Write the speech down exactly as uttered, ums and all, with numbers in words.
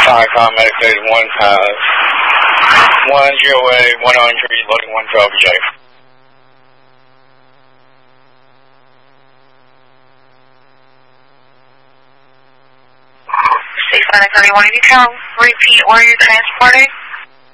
Icon Medic Phase one has one G O A, one on injury, loading one to L B J. six nine seven one, you can repeat where you're transporting?